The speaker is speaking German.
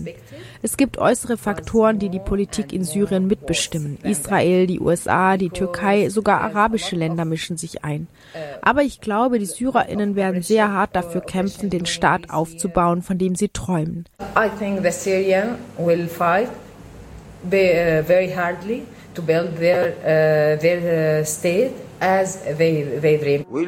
Es gibt äußere Faktoren, die die Politik in Syrien mitbestimmen. Israel, die USA, die Türkei, sogar arabische Länder mischen sich ein. Aber ich glaube, die SyrerInnen werden sehr hart dafür kämpfen, den Staat aufzubauen, von dem sie träumen. I think the Syrians will fight very hardly to build their state as they dream.